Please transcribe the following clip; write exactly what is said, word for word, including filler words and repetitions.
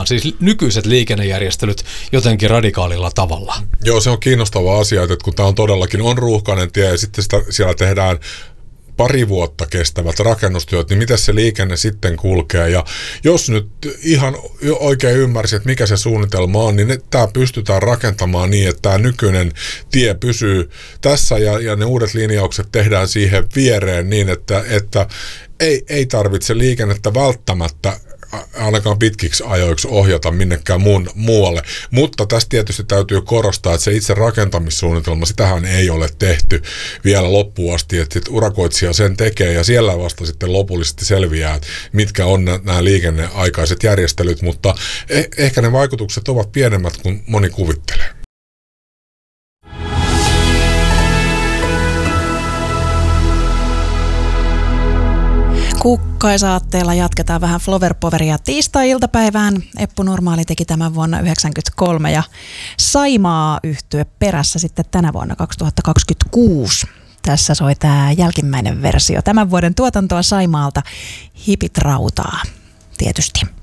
siis nykyiset liikennejärjestelyt jotenkin radikaalilla tavalla. Joo, se on kiinnostava asia, että kun tämä on todellakin on ruuhkainen tie ja sitten sitä, siellä tehdään pari vuotta kestävät rakennustyöt, niin miten se liikenne sitten kulkee. Ja jos nyt ihan oikein ymmärsit, että mikä se suunnitelma on, niin tämä pystytään rakentamaan niin, että tämä nykyinen tie pysyy tässä ja, ja ne uudet linjaukset tehdään siihen viereen niin, että, että ei, ei tarvitse liikennettä välttämättä ainakaan pitkiksi ajoiksi ohjata minnekään muun, muualle. Mutta tässä tietysti täytyy korostaa, että se itse rakentamissuunnitelma, sitähän ei ole tehty vielä loppuun asti, että sit urakoitsija sen tekee ja siellä vasta sitten lopullisesti selviää, että mitkä on nämä liikenneaikaiset järjestelyt, mutta eh- ehkä ne vaikutukset ovat pienemmät kuin moni kuvittelee. Kukkaisaatteella jatketaan vähän Flowerpoweria tiistai-iltapäivään. Eppu Normaali teki tämän vuonna yhdeksänkymmentäkolme ja Saimaa yhtye perässä sitten tänä vuonna kaksituhattakaksikymmentäkuusi. Tässä soi tämä jälkimmäinen versio. Tämän vuoden tuotantoa Saimaalta Hipit rautaa tietysti.